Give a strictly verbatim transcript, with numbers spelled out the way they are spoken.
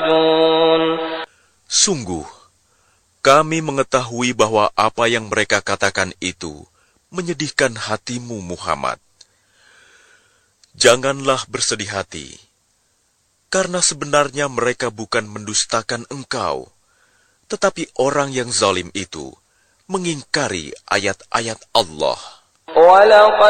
Sungguh, kami mengetahui bahwa apa yang mereka katakan itu menyedihkan hatimu, Muhammad. Janganlah bersedih hati, karena sebenarnya mereka bukan mendustakan engkau, tetapi orang yang zalim itu mengingkari ayat-ayat Allah.